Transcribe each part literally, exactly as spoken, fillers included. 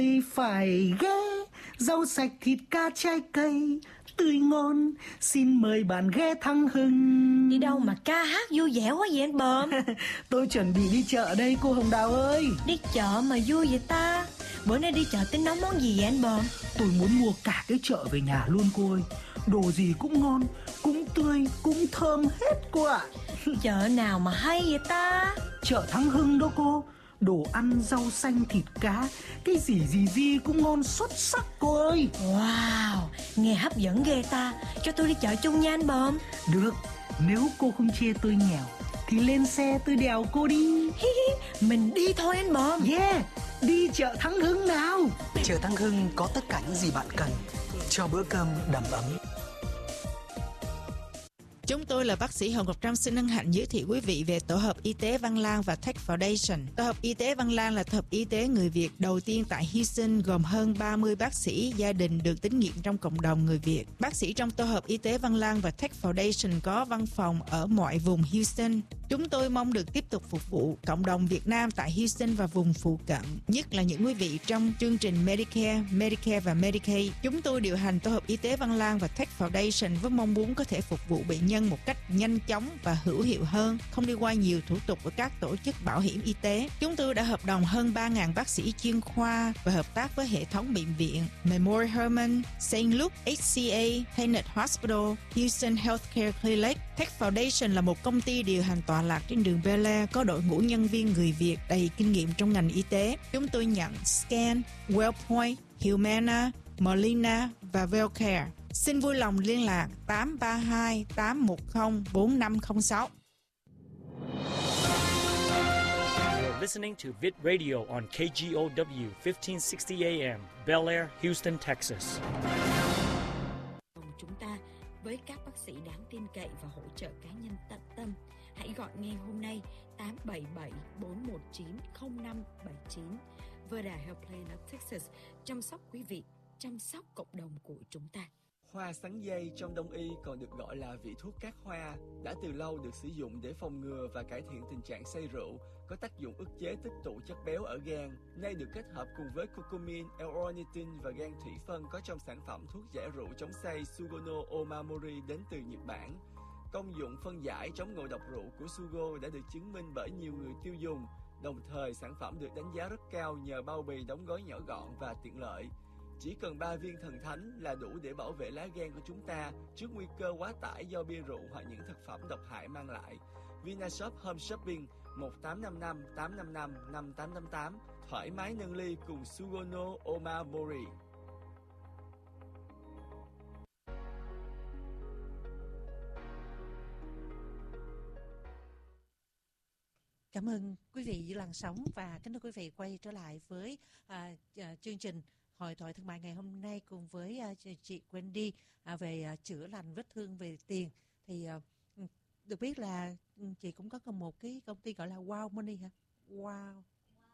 Phải ghé rau sạch thịt cá trái cây tươi ngon, xin mời bạn ghé Thăng Hưng. Đi đâu mà ca hát vui vẻ quá vậy anh Bờm? Tôi chuẩn bị đi chợ đây cô Hồng Đào ơi. Đi chợ mà vui vậy ta? Bữa nay đi chợ tính nấu món gì vậy anh Bờm? Tôi muốn mua cả cái chợ về nhà luôn cô ơi. Đồ gì cũng ngon, cũng tươi, cũng thơm hết cô ạ. Chợ nào mà hay vậy ta? Chợ Thăng Hưng đó cô. Đồ ăn, rau xanh, thịt cá, cái gì gì gì cũng ngon xuất sắc cô ơi. Wow, nghe hấp dẫn ghê ta. Cho tôi đi chợ chung nha anh Bờm. Được, nếu cô không chê tôi nghèo thì lên xe tôi đèo cô đi. Mình đi thôi anh Bờm. Yeah, đi chợ Thăng Hưng nào. Chợ Thăng Hưng có tất cả những gì bạn cần cho bữa cơm đầm ấm. Chúng tôi là bác sĩ Hồng Ngọc Trâm xin hân hạnh giới thiệu quý vị về Tổ hợp Y tế Văn Lang và Tech Foundation. Tổ hợp Y tế Văn Lang là tổ hợp y tế người Việt đầu tiên tại Houston, gồm hơn ba mươi bác sĩ gia đình được tín nhiệm trong cộng đồng người Việt. Bác sĩ trong Tổ hợp Y tế Văn Lang và Tech Foundation có văn phòng ở mọi vùng Houston. Chúng tôi mong được tiếp tục phục vụ cộng đồng Việt Nam tại Houston và vùng phụ cận, nhất là những quý vị trong chương trình Medicare, Medicare và Medicaid. Chúng tôi điều hành Tổ hợp Y tế Văn Lang và Tech Foundation với mong muốn có thể phục vụ bệnh nhân một cách nhanh chóng và hữu hiệu hơn, không đi qua nhiều thủ tục với các tổ chức bảo hiểm y tế. Chúng tôi đã hợp đồng hơn ba nghìn bác sĩ chuyên khoa và hợp tác với hệ thống bệnh viện Memorial Hermann, Saint Luke, hát xê a, Tenet Hospital, Houston Healthcare Clinic. Tech Foundation là một công ty điều hành tọa lạc trên đường Bel Air, có đội ngũ nhân viên người Việt đầy kinh nghiệm trong ngành y tế. Chúng tôi nhận Scan, Wellpoint, Humana, Molina và Wellcare. Xin vui lòng liên lạc tám ba hai tám một không bốn năm không sáu. You're listening to Vid Radio on K G O W fifteen sixty A M, Bel Air, Houston, Texas. Chúng ta với các bác sĩ đáng tin cậy và hỗ trợ cá nhân tận tâm. Hãy gọi ngay hôm nay tám bảy bảy bốn một chín không năm bảy chín. Verda Helpline of Texas chăm sóc quý vị, chăm sóc cộng đồng của chúng ta. Hoa sắn dây trong Đông y còn được gọi là vị thuốc cát hoa, đã từ lâu được sử dụng để phòng ngừa và cải thiện tình trạng say rượu, có tác dụng ức chế tích tụ chất béo ở gan. Nay được kết hợp cùng với curcumin, L-ornithine và gan thủy phân có trong sản phẩm thuốc giải rượu chống say Sugono Omamori đến từ Nhật Bản. Công dụng phân giải chống ngộ độc rượu của Sugo đã được chứng minh bởi nhiều người tiêu dùng. Đồng thời, sản phẩm được đánh giá rất cao nhờ bao bì đóng gói nhỏ gọn và tiện lợi. Chỉ cần ba viên thần thánh là đủ để bảo vệ lá gan của chúng ta trước nguy cơ quá tải do bia rượu hoặc những thực phẩm độc hại mang lại. Vinashop Home Shopping một tám năm năm tám năm năm năm tám tám tám, thoải mái nâng ly cùng Sugono Omamori. Cảm ơn quý vị giữ làn sóng và kính thưa quý vị, quay trở lại với à, à, chương trình Hội thoại thương mại ngày hôm nay cùng với à, chị Wendy à, về à, chữa lành vết thương về tiền. Thì à, được biết là chị cũng có một cái công ty gọi là Wow Money hả? Wow.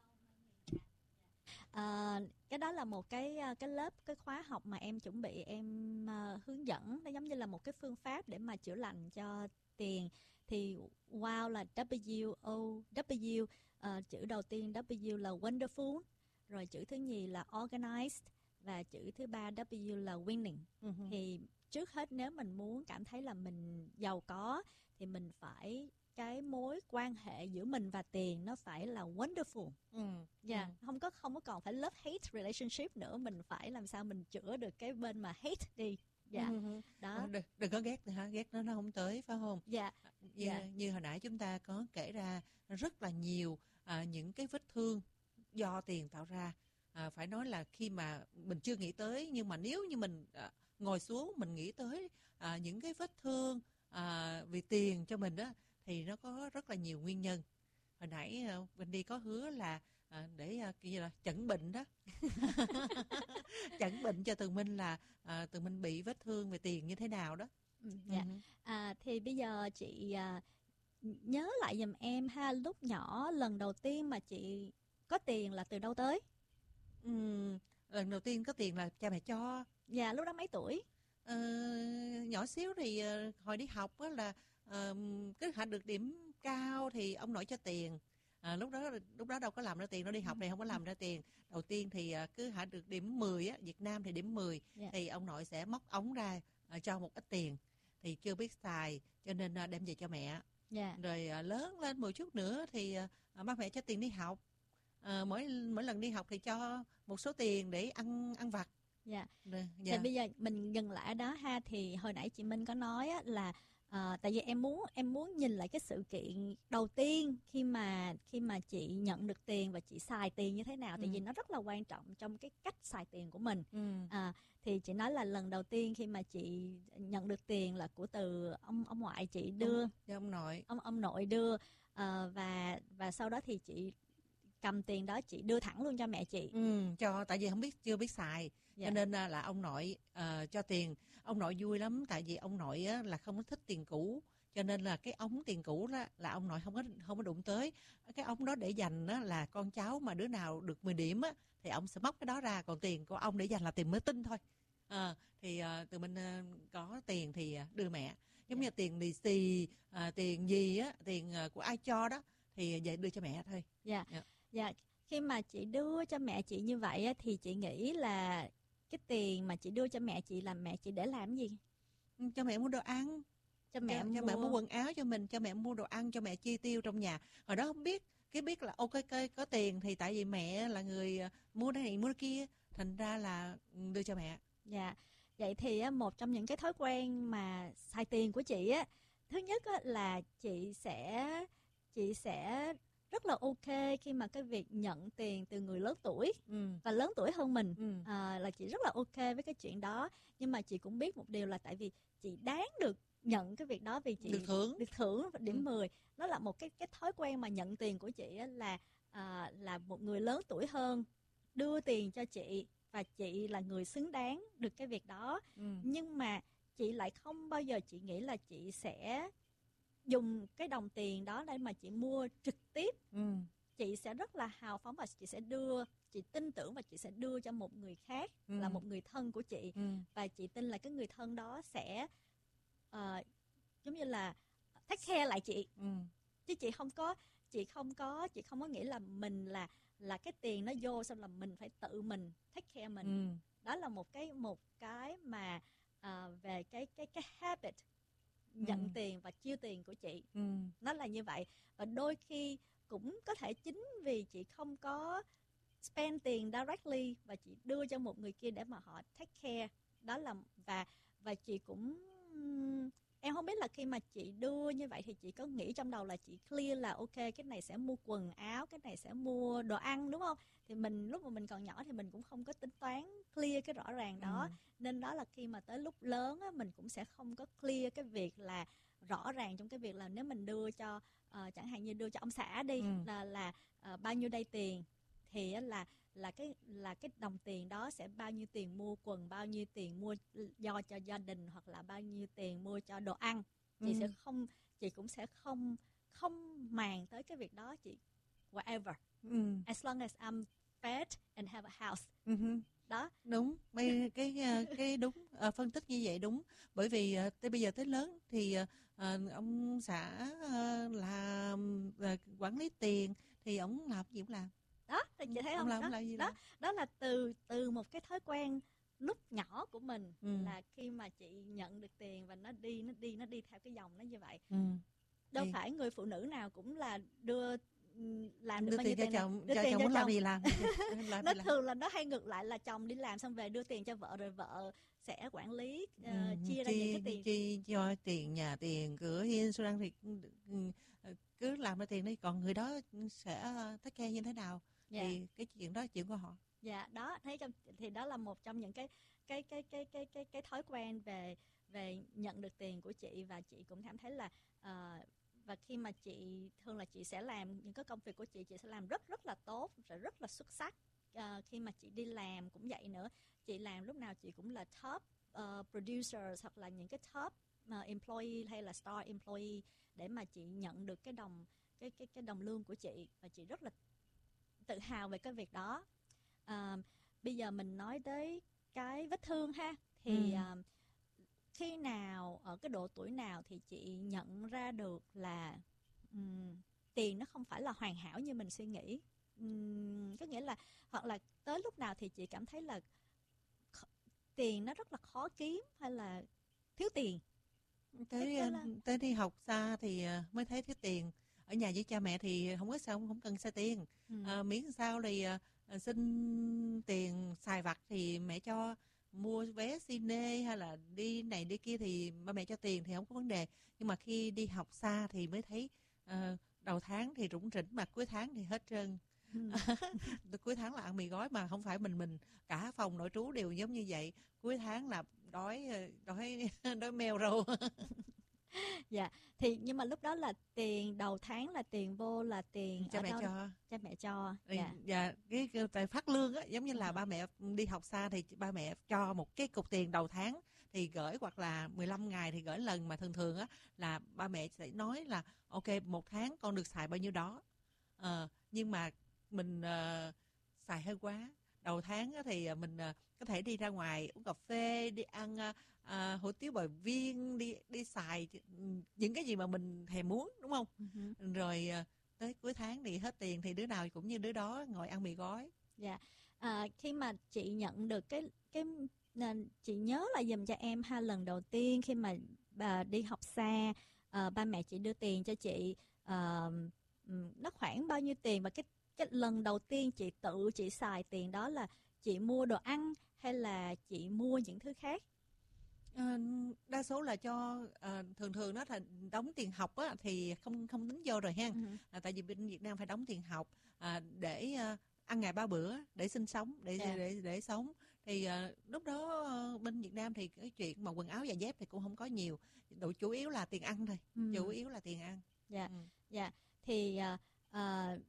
À, cái đó là một cái cái lớp cái khóa học mà em chuẩn bị em uh, hướng dẫn, nó giống như là một cái phương pháp để mà chữa lành cho tiền. Thì Wow là W O W, uh, chữ đầu tiên W là wonderful, rồi chữ thứ nhì là organized và chữ thứ ba W là winning. Uh-huh. Thì trước hết nếu mình muốn cảm thấy là mình giàu có thì mình phải cái mối quan hệ giữa mình và tiền nó phải là wonderful. Ừ. Yeah. Ừ. Không có không có còn phải love hate relationship nữa, mình phải làm sao mình chữa được cái bên mà hate đi. Dạ. Ừ. Đó. Đừng, đừng có ghét nữa hả? Ghét nó nó không tới phải không? Dạ. Như, dạ. như hồi nãy chúng ta có kể ra rất là nhiều à, những cái vết thương do tiền tạo ra. À, phải nói là khi mà mình chưa nghĩ tới, nhưng mà nếu như mình à, ngồi xuống mình nghĩ tới à, những cái vết thương à, vì tiền cho mình đó, thì nó có rất là nhiều nguyên nhân. Hồi nãy uh, Wendy có hứa là uh, để uh, kiểu như là chẩn bệnh đó. Chẩn bệnh cho Tường Minh là uh, Tường Minh bị vết thương về tiền như thế nào đó. Ừ, dạ. uh-huh. à, thì bây giờ chị uh, nhớ lại giùm em ha, lúc nhỏ lần đầu tiên mà chị có tiền là từ đâu tới? Ừ, lần đầu tiên có tiền là cha mẹ cho. Dạ, lúc đó mấy tuổi? Uh, nhỏ xíu thì uh, hồi đi học á là Uh, cứ hạ được điểm cao thì ông nội cho tiền, À, lúc đó lúc đó đâu có làm ra tiền, nó đi học này không có làm ra tiền. Đầu tiên thì à, cứ hả được điểm mười á, Việt Nam thì điểm mười, Dạ. thì ông nội sẽ móc ống ra à, cho một ít tiền, thì chưa biết xài cho nên à, đem về cho mẹ. Dạ. Rồi à, lớn lên một chút nữa thì à, ba mẹ cho tiền đi học. À, mỗi mỗi lần đi học thì cho một số tiền để ăn ăn vặt. Dạ. Rồi, Thì dạ. bây giờ mình dừng lại ở đó ha, thì hồi nãy chị Minh có nói á, là à, tại vì em muốn em muốn nhìn lại cái sự kiện đầu tiên khi mà khi mà chị nhận được tiền và chị xài tiền như thế nào, Ừ. tại vì nó rất là quan trọng trong cái cách xài tiền của mình. Ừ. À, thì chị nói là lần đầu tiên khi mà chị nhận được tiền là của từ ông ông ngoại chị đưa, Ông, cho ông nội. ông ông nội đưa, à, và và sau đó thì chị cầm tiền đó chị đưa thẳng luôn cho mẹ chị. Ừ, cho tại vì không biết chưa biết xài. Dạ. Cho nên à, là ông nội à, cho tiền. Ông nội vui lắm, tại vì ông nội á, là không có thích tiền cũ, cho nên là cái ống tiền cũ đó là ông nội không có không có đụng tới. Cái ống đó để dành á, là con cháu mà đứa nào được mười điểm á, thì ông sẽ móc cái đó ra, còn tiền của ông để dành là tiền mới tinh thôi. À, thì à, tụi mình à, có tiền thì à, đưa mẹ, giống như tiền lì xì, à, tiền gì á, tiền à, của ai cho đó thì về đưa cho mẹ thôi. Dạ. Dạ. Dạ, khi mà chị đưa cho mẹ chị như vậy á, thì chị nghĩ là cái tiền mà chị đưa cho mẹ chị là mẹ chị để làm gì? Cho mẹ mua đồ ăn, Cho mẹ cho, mua... cho mẹ mua quần áo cho mình, cho mẹ mua đồ ăn, cho mẹ chi tiêu trong nhà. Hồi đó không biết, cái biết là ok okay, có tiền thì tại vì mẹ là người mua cái này mua cái kia, thành ra là đưa cho mẹ. Dạ, vậy thì á, một trong những cái thói quen mà xài tiền của chị á, thứ nhất á, là chị sẽ chị sẽ rất là ok khi mà cái việc nhận tiền từ người lớn tuổi Ừ. và lớn tuổi hơn mình. Ừ. À, là chị rất là ok với cái chuyện đó, nhưng mà chị cũng biết một điều là tại vì chị đáng được nhận cái việc đó, vì chị Được thưởng. được thưởng điểm Ừ. mười. Nó là một cái cái thói quen mà nhận tiền của chị á, là à, là một người lớn tuổi hơn đưa tiền cho chị và chị là người xứng đáng được cái việc đó. Ừ. Nhưng mà chị lại không bao giờ chị nghĩ là chị sẽ dùng cái đồng tiền đó để mà chị mua trực tiếp. Ừ. Chị sẽ rất là hào phóng và chị sẽ đưa, chị tin tưởng và chị sẽ đưa cho một người khác, Ừ. là một người thân của chị. Ừ. Và chị tin là cái người thân đó sẽ uh, giống như là take care lại chị. Ừ. Chứ chị không có chị không có chị không có nghĩ là mình là là cái tiền nó vô xong là mình phải tự mình take care mình. Ừ. Đó là một cái một cái mà uh, về cái cái cái habit nhận Ừ. tiền và chia tiền của chị. Ừ. Nó là như vậy. Và đôi khi cũng có thể chính vì chị không có spend tiền directly và chị đưa cho một người kia để mà họ take care. Đó là và và chị cũng em không biết là khi mà chị đưa như vậy thì chị có nghĩ trong đầu là chị clear là ok, cái này sẽ mua quần áo, cái này sẽ mua đồ ăn, đúng không? Thì mình lúc mà mình còn nhỏ thì mình cũng không có tính toán clear cái rõ ràng đó. Ừ. Nên đó là khi mà tới lúc lớn á, mình cũng sẽ không có clear cái việc là rõ ràng trong cái việc là nếu mình đưa cho uh, chẳng hạn như đưa cho ông xã đi, Ừ. là là uh, bao nhiêu đây tiền, thì uh, là là cái là cái đồng tiền đó sẽ bao nhiêu tiền mua quần, bao nhiêu tiền mua do cho gia đình, hoặc là bao nhiêu tiền mua cho đồ ăn. Chị Ừ. sẽ không chị cũng sẽ không không màng tới cái việc đó, chị whatever, Ừ. as long as I'm fed and have a house. Ừ. Đó. Đúng, bây cái cái đúng à, phân tích như vậy đúng, bởi vì à, tới bây giờ tới lớn thì à, ông xã à, là à, quản lý tiền thì ông làm gì cũng làm. Đó, thì chị thấy ông không? làm, Đó, ông làm gì đó, làm. đó là từ từ một cái thói quen lúc nhỏ của mình. Ừ. Là khi mà chị nhận được tiền và nó đi nó đi nó đi theo cái dòng nó như vậy. Ừ. Đâu thì... phải người phụ nữ nào cũng là đưa làm được đưa bao nhiêu tiền tiền cho nào. chồng, Đưa cho tiền chồng cho muốn chồng. làm gì làm. làm Nó làm. thường là nó hay ngược lại, là chồng đi làm xong về đưa tiền cho vợ, rồi vợ sẽ quản lý uh, Ừ. chia ra chi, những cái tiền. chi cho tiền nhà, tiền cửa insurance thì cứ làm ra tiền đi, còn người đó sẽ take care như thế nào. Dạ. Thì cái chuyện đó là chuyện của họ. Dạ, đó, thấy trong thì đó là một trong những cái cái cái cái cái cái cái thói quen về về nhận được tiền của chị. Và chị cũng cảm thấy là uh, và khi mà chị thường là chị sẽ làm những cái công việc của chị chị sẽ làm rất rất là tốt, rồi rất là xuất sắc. Uh, khi mà chị đi làm cũng vậy nữa, chị làm lúc nào chị cũng là top uh, producer hoặc là những cái top uh, employee hay là star employee để mà chị nhận được cái đồng cái cái cái đồng lương của chị, và chị rất là tự hào về cái việc đó. À, bây giờ mình nói tới cái vết thương ha, thì ừ. à, khi nào, ở cái độ tuổi nào thì chị nhận ra được là um, tiền nó không phải là hoàn hảo như mình suy nghĩ. Uhm, có nghĩa là hoặc là tới lúc nào thì chị cảm thấy là kh- tiền nó rất là khó kiếm hay là thiếu tiền. Tới Thế là... tới đi học xa thì mới thấy thiếu tiền. Ở nhà với cha mẹ thì không có sao, không cần xài tiền. Ừ. À, miễn sao thì à, xin tiền xài vặt thì mẹ cho, mua vé cine hay là đi này đi kia thì ba mẹ cho tiền thì không có vấn đề. Nhưng mà khi đi học xa thì mới thấy à, đầu tháng thì rủng rỉnh mà cuối tháng thì hết trơn. Ừ. Cuối tháng là ăn mì gói mà không phải mình mình cả phòng nội trú đều giống như vậy. Cuối tháng là đói đói đói meo rồi. Dạ, thì nhưng mà lúc đó là tiền đầu tháng là tiền vô là tiền cha mẹ đâu? cho. Cha mẹ cho. Dạ. Dạ, cái, cái tại phát lương á, giống như là ba mẹ đi học xa thì ba mẹ cho một cái cục tiền đầu tháng thì gửi, hoặc là mười lăm ngày thì gửi lần, mà thường thường á là ba mẹ sẽ nói là ok một tháng con được xài bao nhiêu đó. Ờ, nhưng mà mình uh, xài hơi quá. Đầu tháng thì mình uh, có thể đi ra ngoài uống cà phê, đi ăn uh, uh, hủ tiếu bò viên, đi đi xài những cái gì mà mình thèm muốn, đúng không? Uh-huh. Rồi uh, tới cuối tháng thì hết tiền thì đứa nào cũng như đứa đó ngồi ăn mì gói. Dạ. À, khi mà chị nhận được cái cái nên chị nhớ là dùm cho em ha, lần đầu tiên khi mà bà đi học xa, uh, ba mẹ chị đưa tiền cho chị, uh, nó khoảng bao nhiêu tiền, và cái cái lần đầu tiên chị tự chị xài tiền đó là chị mua đồ ăn hay là chị mua những thứ khác? À, đa số là cho à, thường thường đó là đóng tiền học á, thì không không tính vô rồi ha. Uh-huh. À, tại vì bên Việt Nam phải đóng tiền học à, để à, ăn ngày ba bữa để sinh sống, để yeah. để để sống. Thì à, lúc đó à, bên Việt Nam thì cái chuyện mà quần áo và dép thì cũng không có nhiều, đủ chủ yếu là tiền ăn thôi. Uh-huh. Chủ yếu là tiền ăn. Dạ. Yeah. Dạ. Yeah. Thì à, à,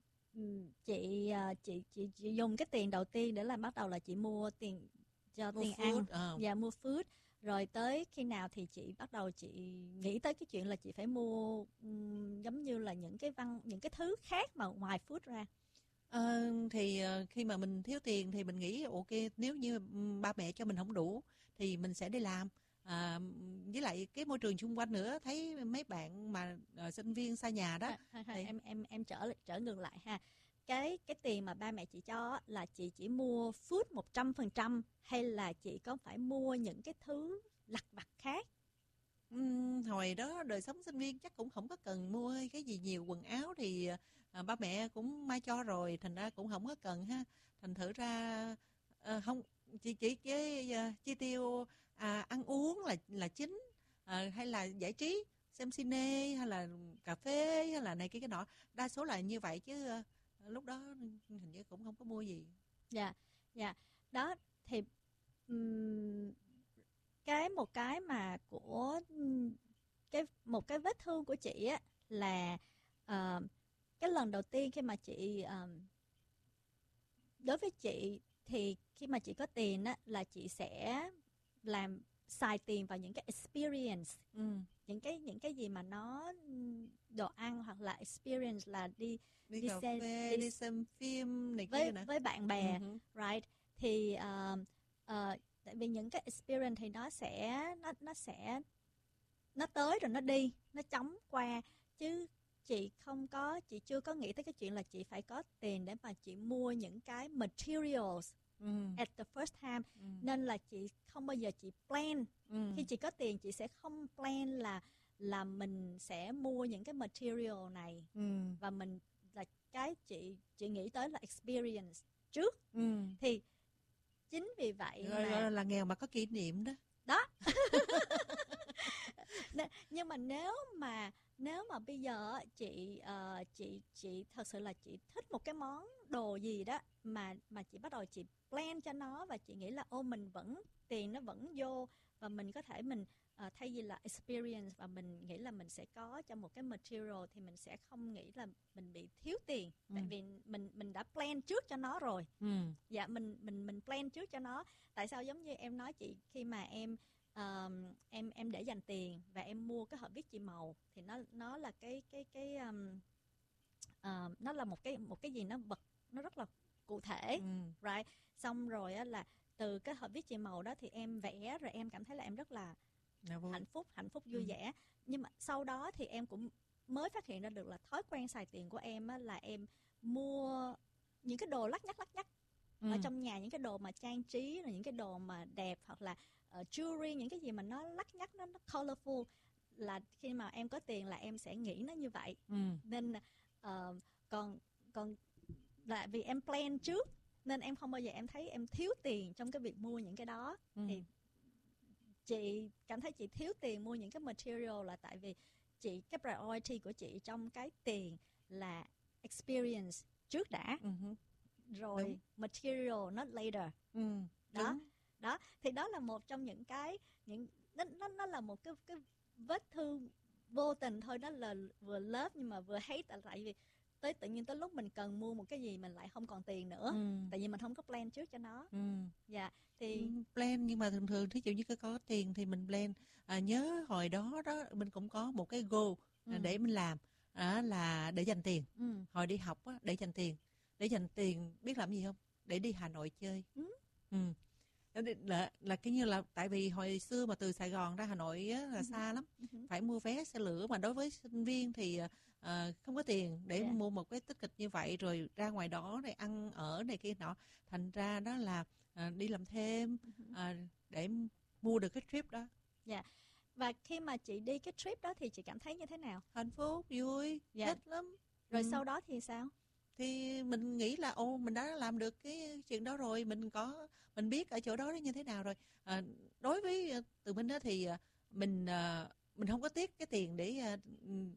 chị, chị chị chị dùng cái tiền đầu tiên để làm bắt đầu là chị mua tiền cho mua tiền food, ăn, uh. và mua food. Rồi tới khi nào thì chị bắt đầu chị nghĩ tới cái chuyện là chị phải mua um, giống như là những cái văn những cái thứ khác mà ngoài food ra? À, thì uh, khi mà mình thiếu tiền thì mình nghĩ ok, nếu như ba mẹ cho mình không đủ thì mình sẽ đi làm. À, với lại cái môi trường xung quanh nữa, thấy mấy bạn mà uh, sinh viên xa nhà đó. À, à, à, thì... em em em trở trở ngược lại ha. Cái cái tiền mà ba mẹ chị cho là chị chỉ mua food một trăm phần trăm hay là chị có phải mua những cái thứ lặt vặt khác? Uhm, hồi đó đời sống sinh viên chắc cũng không có cần mua cái gì nhiều, quần áo thì à, ba mẹ cũng may cho rồi, thành ra cũng không có cần ha. Thành thử ra à, không chỉ chỉ cái à, chi tiêu à, ăn uống là là chính, à, hay là giải trí, xem cine hay là cà phê hay là này kia cái nọ, đa số là như vậy chứ à, lúc đó hình như cũng không có mua gì. Dạ, dạ. Đó thì um, cái một cái mà của cái một cái vết thương của chị á là uh, cái lần đầu tiên khi mà chị uh, đối với chị thì khi mà chị có tiền á là chị sẽ làm xài tiền vào những cái experience, ừ. những cái những cái gì mà nó đồ ăn hoặc là experience là đi đi, đi cà xem, phê, đi, đi xem phim này với kia nè, với bạn bè, uh-huh. right? Thì uh, uh, tại vì những cái experience thì nó sẽ nó nó sẽ nó tới rồi nó đi, nó chóng qua, chứ chị không có chị chưa có nghĩ tới cái chuyện là chị phải có tiền để mà chị mua những cái materials mm. at the first time. Mm. Nên là chị không bao giờ chị plan. Mm. Khi chị có tiền chị sẽ không plan là là mình sẽ mua những cái material này. Mm. Và mình là cái chị chị nghĩ tới là experience trước. Mm. Thì chính vì vậy rồi, mà rồi là nghèo mà có kỷ niệm đó. Đó. Nhưng mà nếu mà nếu mà bây giờ chị uh, chị chị thật sự là chị thích một cái món đồ gì đó mà mà chị bắt đầu chị plan cho nó, và chị nghĩ là ô mình vẫn tiền nó vẫn vô, và mình có thể mình uh, thay vì là experience và mình nghĩ là mình sẽ có cho một cái material, thì mình sẽ không nghĩ là mình bị thiếu tiền. Ừ. Tại vì mình mình đã plan trước cho nó rồi. Ừ. Dạ mình mình mình plan trước cho nó. Tại sao giống như em nói chị, khi mà em Uh, em em để dành tiền và em mua cái hộp viết chì màu thì nó nó là cái cái cái um, uh, nó là một cái một cái gì nó vật nó rất là cụ thể, ừ. right? Xong rồi á là từ cái hộp viết chì màu đó thì em vẽ, rồi em cảm thấy là em rất là hạnh phúc hạnh phúc vui ừ. vẻ. Nhưng mà sau đó thì em cũng mới phát hiện ra được là thói quen xài tiền của em á, là em mua những cái đồ lắt nhắt lắt nhắt Ừ. ở trong nhà, những cái đồ mà trang trí, rồi những cái đồ mà đẹp, hoặc là uh, jewelry, những cái gì mà nó lắt nhắt, nó, nó colorful, là khi mà em có tiền là em sẽ nghĩ nó như vậy. Ừ. Nên uh, còn còn là vì em plan trước, nên em không bao giờ em thấy em thiếu tiền trong cái việc mua những cái đó. Ừ. Thì chị cảm thấy chị thiếu tiền mua những cái material là tại vì chị, cái priority của chị trong cái tiền là experience trước đã, Ừ. rồi Đúng. material not later. Ừ. Đó. Đúng. Đó, thì đó là một trong những cái những nó nó nó là một cái cái vết thương vô tình thôi, đó là vừa love nhưng mà vừa hate, là tại vì tới tự nhiên tới lúc mình cần mua một cái gì mình lại không còn tiền nữa. Ừ. Tại vì mình không có plan trước cho nó. Ừ. Dạ, thì Ừ, plan, nhưng mà thường thường thí dụ như có tiền thì mình plan. À, nhớ hồi đó đó mình cũng có một cái goal Ừ. à, để mình làm, à, là để dành tiền. ừ. Hồi đi học á, để dành tiền, để dành tiền biết làm gì không? Để đi Hà Nội chơi. Ừ. Ừ. Là, là cái như là tại vì hồi xưa mà từ Sài Gòn ra Hà Nội á, là xa lắm, Ừ. phải mua vé xe lửa, mà đối với sinh viên thì à, không có tiền để Dạ. mua một cái tích kịch như vậy, rồi ra ngoài đó để ăn ở này kia nọ, thành ra đó là à, đi làm thêm à, để mua được cái trip đó. Dạ. Và khi mà chị đi cái trip đó thì chị cảm thấy như thế nào? Hạnh phúc, vui, Dạ. thích lắm. Rồi Ừ. sau đó thì sao? Thì mình nghĩ là ô mình đã làm được cái chuyện đó rồi, mình có mình biết ở chỗ đó như thế nào rồi. À, đối với uh, tụi mình đó thì uh, mình uh, mình không có tiếc cái tiền để uh,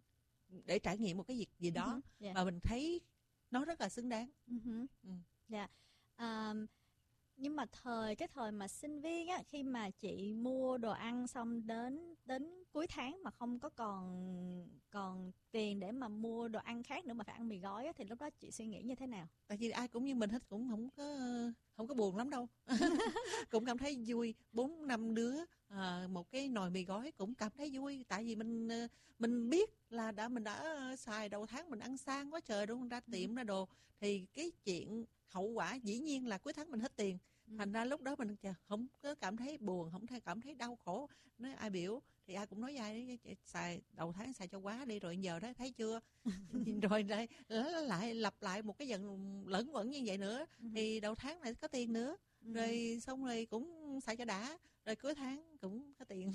để trải nghiệm một cái việc gì đó, Uh-huh. Yeah. mà mình thấy nó rất là xứng đáng. Uh-huh. Ừ. Dạ. Um, nhưng mà thời cái thời mà sinh viên á, khi mà chị mua đồ ăn xong đến đến cuối tháng mà không có còn còn tiền để mà mua đồ ăn khác nữa mà phải ăn mì gói á, thì lúc đó chị suy nghĩ như thế nào? Tại vì ai cũng như mình hết, cũng không có không có buồn lắm đâu. Cũng cảm thấy vui. Bốn năm đứa à, một cái nồi mì gói cũng cảm thấy vui, tại vì mình mình biết là đã mình đã xài đầu tháng, mình ăn sang quá trời đúng không, ra tiệm ra đồ, thì cái chuyện hậu quả dĩ nhiên là cuối tháng mình hết tiền. Thành ra lúc đó mình không có cảm thấy buồn, không thấy cảm thấy đau khổ. Nói ai biểu thì ai cũng nói ai xài đầu tháng xài cho quá đi, rồi giờ đó thấy chưa. Rồi lại, lại lặp lại một cái dần lẫn quẩn như vậy nữa. Thì đầu tháng lại có tiền nữa, rồi xong rồi cũng xài cho đã, rồi cuối tháng cũng có tiền.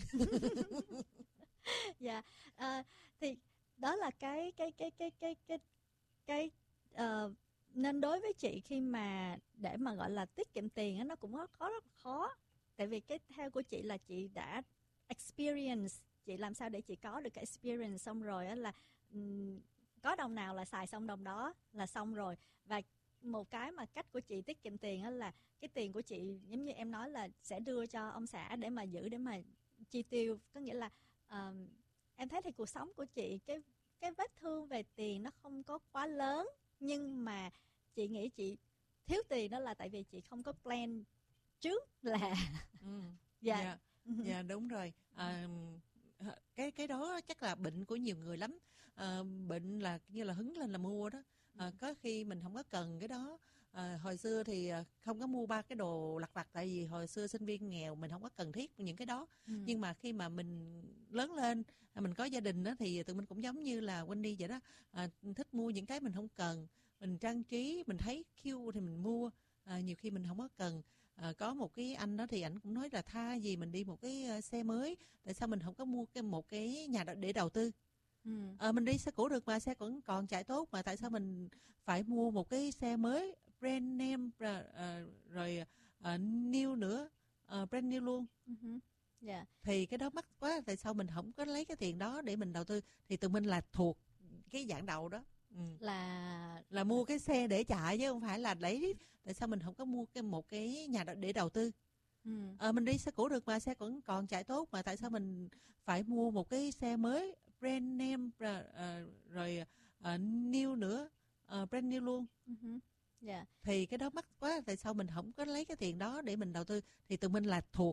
Dạ. À, thì đó là cái cái cái cái cái cái cái uh, nên đối với chị khi mà để mà gọi là tiết kiệm tiền á, nó cũng có, có rất khó. Tại vì cái theo của chị là chị đã experience, chị làm sao để chị có được cái experience, xong rồi á là um, có đồng nào là xài xong đồng đó là xong rồi. Và một cái mà cách của chị tiết kiệm tiền á là cái tiền của chị giống như em nói là sẽ đưa cho ông xã để mà giữ, để mà chi tiêu. Có nghĩa là um, em thấy thì cuộc sống của chị, cái cái vết thương về tiền nó không có quá lớn, nhưng mà chị nghĩ chị thiếu tiền đó là tại vì chị không có plan trước là ừ. dạ. Dạ. Dạ đúng rồi. À, cái cái đó chắc là bệnh của nhiều người lắm. À, bệnh là như là hứng lên là mua đó. À, có khi mình không có cần cái đó. À, hồi xưa thì không có mua ba cái đồ lặt vặt, tại vì hồi xưa sinh viên nghèo mình không có cần thiết những cái đó. Ừ. Nhưng mà khi mà mình lớn lên, mình có gia đình đó, thì tụi mình cũng giống như là Wendy vậy đó. À, thích mua những cái mình không cần, mình trang trí, mình thấy cute thì mình mua. À, nhiều khi mình không có cần. À, có một cái anh đó thì ảnh cũng nói là tha gì mình đi một cái xe mới, tại sao mình không có mua cái một cái nhà để đầu tư. Ừ. À, mình đi xe cũ được mà, xe vẫn còn chạy tốt mà, tại sao mình phải mua một cái xe mới brand name uh, rồi uh, new nữa, uh, brand new luôn. Uh-huh. Yeah. Thì cái đó mắc quá, tại sao mình không có lấy cái tiền đó để mình đầu tư. Thì tụi mình là thuộc cái dạng đầu đó. Ừ. là là mua cái xe để chạy chứ không phải là lấy. Tại sao mình không có mua cái một cái nhà để đầu tư. Ừ. À, mình đi xe cũ được mà, xe vẫn còn chạy tốt mà, tại sao mình phải mua một cái xe mới brand name uh, rồi uh, new nữa, uh, brand new luôn. Uh-huh. Yeah. Thì cái đó mắc quá, tại sao mình không có lấy cái tiền đó để mình đầu tư. Thì tụi mình là thuộc